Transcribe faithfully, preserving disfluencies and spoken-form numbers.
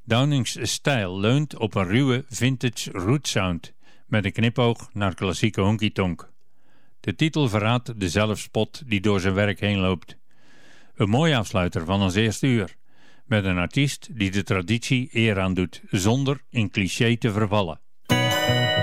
Downing's stijl leunt op een ruwe vintage root sound met een knipoog naar klassieke honky-tonk. De titel verraadt de zelfspot die door zijn werk heen loopt. Een mooie afsluiter van ons eerste uur, met een artiest die de traditie eer aandoet, zonder in cliché te vervallen.